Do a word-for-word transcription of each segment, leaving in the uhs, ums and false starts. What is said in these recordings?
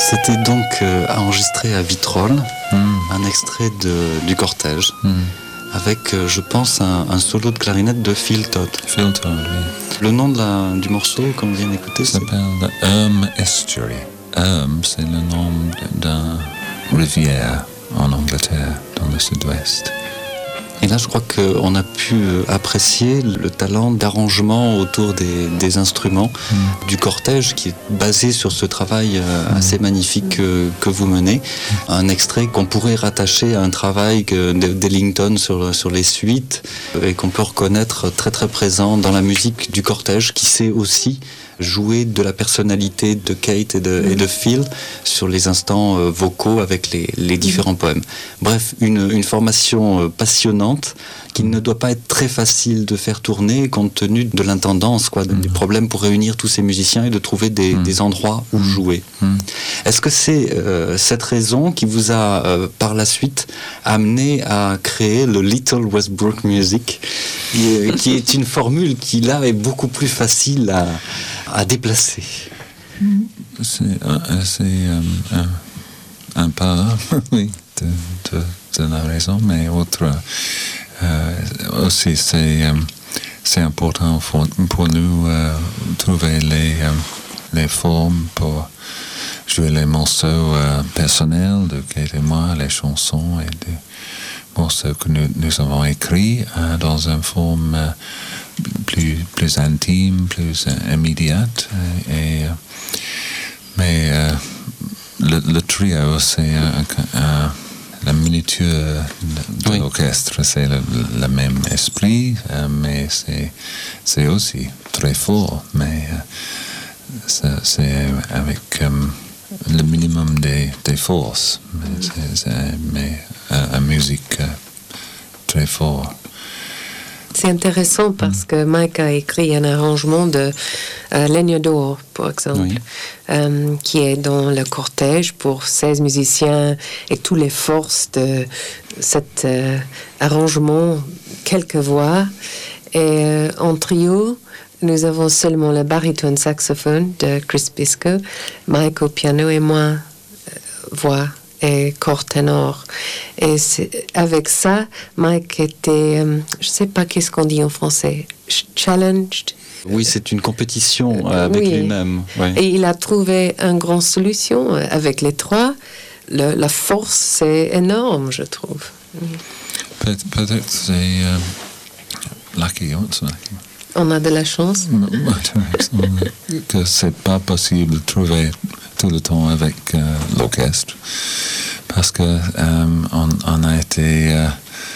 C'était donc euh, enregistré à Vitrolles, mm. un extrait de, du cortège, mm. avec, euh, je pense, un, un solo de clarinette de Phil Todd. Phil Todd, oui. Le nom de la, du morceau, comme on vient d'écouter, ça s'appelle The Erm Estuary. Erm, c'est le nom d'une rivière en Angleterre, dans le sud-ouest. Et là, je crois qu'on a pu apprécier le talent d'arrangement autour des, des instruments mmh. du cortège, qui est basé sur ce travail mmh. assez magnifique que, que vous menez. Mmh. Un extrait qu'on pourrait rattacher à un travail d'Ellington sur, sur les suites, et qu'on peut reconnaître très très présent dans la musique du cortège, qui sait aussi jouer de la personnalité de Kate et de, mmh. et de Phil sur les instants euh, vocaux avec les, les différents mmh. poèmes. Bref, une, une formation euh, passionnante qui ne doit pas être très facile de faire tourner compte tenu de l'intendance, quoi, mmh. des problèmes pour réunir tous ces musiciens et de trouver des, mmh. des endroits où jouer. Mmh. Est-ce que c'est euh, cette raison qui vous a euh, par la suite amené à créer le Little Westbrook Music, qui, euh, qui est une formule qui là est beaucoup plus facile à à déplacer? C'est, euh, c'est euh, un, un pas, oui, de, de, de la raison, mais autre euh, aussi c'est, euh, c'est important pour, pour nous euh, trouver les, euh, les formes pour jouer les morceaux euh, personnels de Kate et moi, les chansons et des morceaux que nous, nous avons écrits euh, dans une forme euh, plus plus intime, plus euh, immédiate. Et, et mais euh, le, le trio, c'est euh, euh, la miniature de oui. l'orchestre, c'est le, le même esprit, euh, mais c'est c'est aussi très fort. Mais euh, c'est, c'est avec euh, le minimum des, des forces, mais c'est, c'est mais euh, la musique euh, très fort. C'est intéressant parce que Mike a écrit un arrangement de euh, Legno d'Or, par exemple, oui. euh, qui est dans le cortège pour seize musiciens et toutes les forces de cet euh, arrangement, quelques voix. Et euh, en trio, nous avons seulement le baryton saxophone de Chris Biscoe, Mike au piano et moi euh, voix et corps ténor. Et avec ça, Mike était, euh, je ne sais pas qu'est-ce qu'on dit en français, challenged. Oui, c'est une compétition euh, avec oui. lui-même. Ouais. Et il a trouvé une grande solution avec les trois. Le, la force, c'est énorme, je trouve. Peut- peut-être c'est euh, lucky, lucky. On a de la chance. Que c'est pas possible de trouver tout le temps avec euh, l'orchestre, parce que euh, on, on a été euh,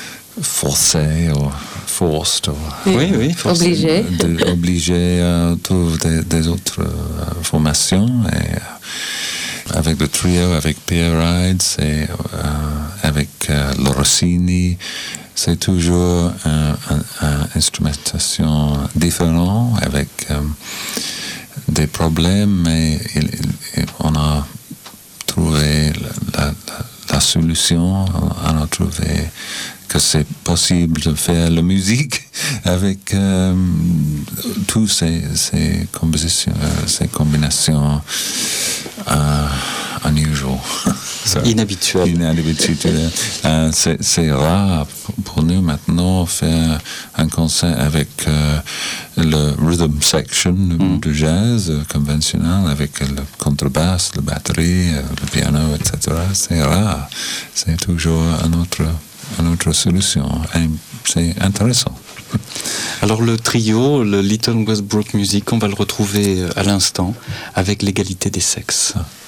forcé ou forced, ou, oui, oui, forcé, obligé, de, obligé à trouver des, des autres euh, formations. Et euh, avec le trio, avec Pierre Rides et euh, avec euh, le Rossini, c'est toujours une un, un instrumentation différente avec euh, des problèmes, mais il, il, on a trouvé la, la, la solution, on a trouvé que c'est possible de faire la musique avec euh, toutes ces, ces compositions, ces combinations euh, unusual. Inhabituel. Inhabituel. euh, c'est, c'est rare pour nous maintenant faire un concert avec euh, le rhythm section mm. du jazz conventionnel, avec le contrebasse, la batterie, le piano, et cetera. C'est rare. C'est toujours un autre, une autre solution. Et c'est intéressant. Alors le trio, le Little Westbrook Music, on va le retrouver à l'instant avec l'égalité des sexes. Ah.